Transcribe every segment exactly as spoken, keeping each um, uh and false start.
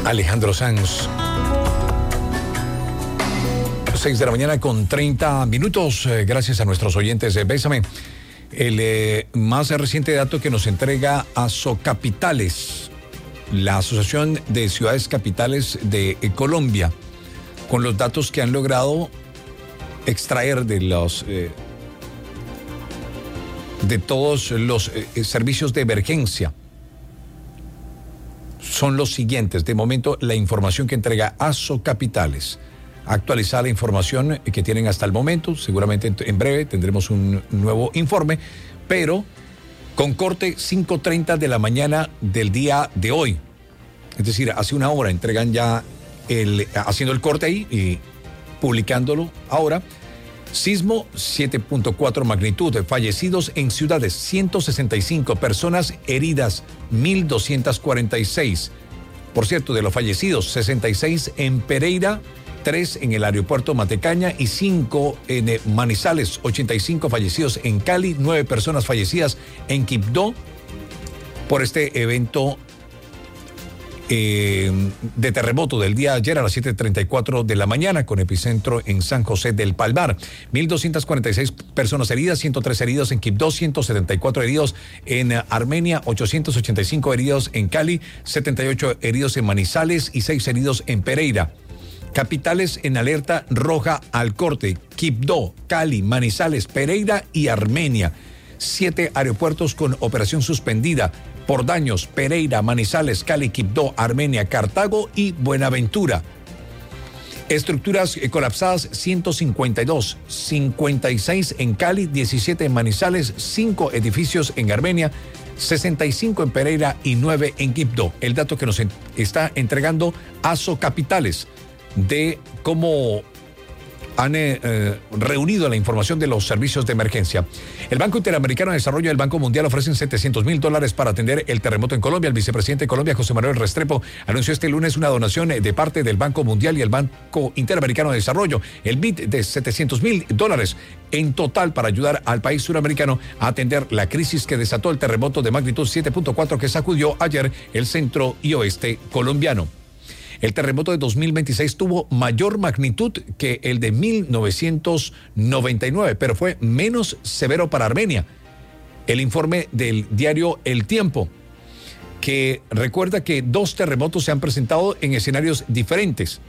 Alejandro Sanz. seis de la mañana con treinta minutos, eh, gracias a nuestros oyentes de Bésame. El eh, más reciente dato que nos entrega Asocapitales, la Asociación de Ciudades Capitales de eh, Colombia, con los datos que han logrado extraer de los eh, de todos los eh, servicios de emergencia, son los siguientes. De momento, la información que entrega Asocapitales. Actualizada la información que tienen hasta el momento. Seguramente en breve tendremos un nuevo informe, pero con corte cinco treinta de la mañana del día de hoy. Es decir, hace una hora entregan ya el, haciendo el corte ahí y publicándolo ahora. Sismo siete punto cuatro magnitud, fallecidos en ciudades ciento sesenta y cinco, personas heridas mil doscientos cuarenta y seis. Por cierto, de los fallecidos, sesenta y seis en Pereira, tres en el aeropuerto Matecaña y cinco en Manizales, ochenta y cinco fallecidos en Cali, nueve personas fallecidas en Quibdó por este evento eh, de terremoto del día de ayer a las siete treinta y cuatro de la mañana con epicentro en San José del Palmar. mil doscientas cuarenta y seis personas heridas, ciento tres heridos en Quibdó, ciento setenta y cuatro heridos en Armenia, ochocientos ochenta y cinco heridos en Cali, setenta y ocho heridos en Manizales y seis heridos en Pereira. Capitales en alerta roja al corte: Quibdó, Cali, Manizales, Pereira y Armenia. Siete aeropuertos con operación suspendida por daños: Pereira, Manizales, Cali, Quibdó, Armenia, Cartago y Buenaventura. Estructuras eh, colapsadas: ciento cincuenta y dos, cincuenta y seis en Cali, diecisiete en Manizales, cinco edificios en Armenia, sesenta y cinco en Pereira y nueve en Quibdó. El dato que nos en- está entregando Asocapitales de cómo han eh, eh, reunido la información de los servicios de emergencia. El Banco Interamericano de Desarrollo y el Banco Mundial ofrecen setecientos mil dólares para atender el terremoto en Colombia. El vicepresidente de Colombia, José Manuel Restrepo, anunció este lunes una donación de parte del Banco Mundial y el Banco Interamericano de Desarrollo, el B I D, de setecientos mil dólares en total para ayudar al país suramericano a atender la crisis que desató el terremoto de magnitud siete punto cuatro que sacudió ayer el centro y oeste colombiano. El terremoto de dos mil veintiséis tuvo mayor magnitud que el de mil novecientos noventa y nueve, pero fue menos severo para Armenia. El informe del diario El Tiempo, que recuerda que dos terremotos se han presentado en escenarios diferentes.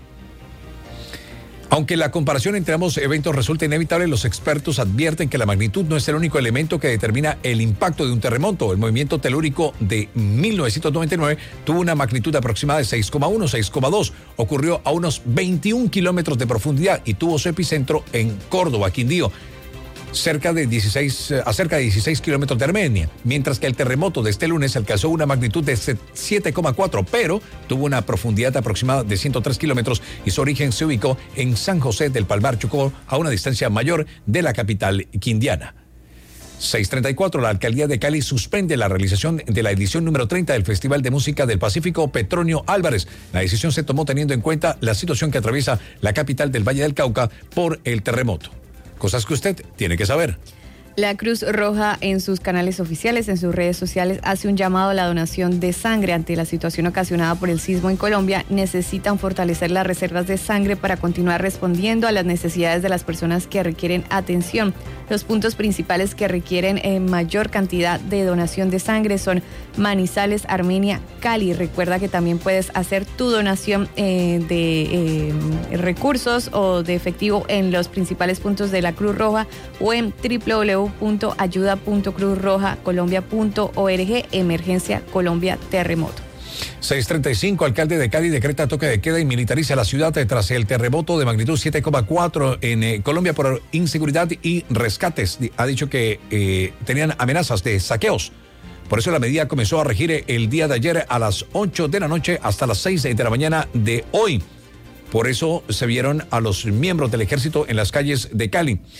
Aunque la comparación entre ambos eventos resulta inevitable, los expertos advierten que la magnitud no es el único elemento que determina el impacto de un terremoto. El movimiento telúrico de mil novecientos noventa y nueve tuvo una magnitud aproximada de seis coma uno, seis coma dos. Ocurrió a unos veintiún kilómetros de profundidad y tuvo su epicentro en Córdoba, Quindío, cerca de dieciséis, a cerca de dieciséis kilómetros de Armenia, mientras que el terremoto de este lunes alcanzó una magnitud de siete coma cuatro, pero tuvo una profundidad aproximada de ciento tres kilómetros y su origen se ubicó en San José del Palmar, Chocó, a una distancia mayor de la capital quindiana. seis treinta y cuatro, la alcaldía de Cali suspende la realización de la edición número treinta del Festival de Música del Pacífico Petronio Álvarez. La decisión se tomó teniendo en cuenta la situación que atraviesa la capital del Valle del Cauca por el terremoto. Cosas que usted tiene que saber. La Cruz Roja en sus canales oficiales, en sus redes sociales, hace un llamado a la donación de sangre ante la situación ocasionada por el sismo en Colombia. Necesitan fortalecer las reservas de sangre para continuar respondiendo a las necesidades de las personas que requieren atención. Los puntos principales que requieren eh, mayor cantidad de donación de sangre son Manizales, Armenia, Cali. Recuerda que también puedes hacer tu donación eh, de eh, recursos o de efectivo en los principales puntos de la Cruz Roja o en doble u doble u doble u punto ayuda punto cruz roja colombia punto org, emergencia Colombia terremoto. seis treinta y cinco, alcalde de Cali decreta toque de queda y militariza la ciudad tras el terremoto de magnitud siete coma cuatro en eh, Colombia por inseguridad y rescates. Ha dicho que eh, tenían amenazas de saqueos. Por eso la medida comenzó a regir el día de ayer a las ocho de la noche hasta las seis de la mañana de hoy. Por eso se vieron a los miembros del ejército en las calles de Cali.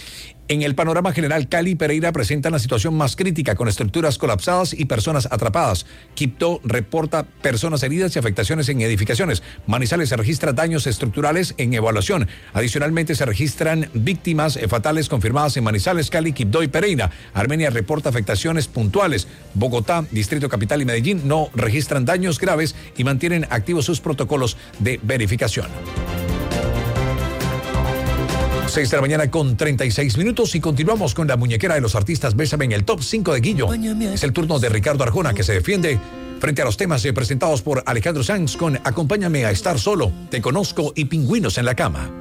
En el panorama general, Cali y Pereira presentan la situación más crítica con estructuras colapsadas y personas atrapadas. Quibdó reporta personas heridas y afectaciones en edificaciones. Manizales se registra daños estructurales en evaluación. Adicionalmente se registran víctimas fatales confirmadas en Manizales, Cali, Quibdó y Pereira. Armenia reporta afectaciones puntuales. Bogotá, Distrito Capital y Medellín no registran daños graves y mantienen activos sus protocolos de verificación. seis de la mañana con treinta y seis minutos y continuamos con la muñequera de los artistas Bésame en el top cinco de Guillo. Es el turno de Ricardo Arjona, que se defiende frente a los temas presentados por Alejandro Sanz con Acompáñame a estar solo, Te conozco y Pingüinos en la cama.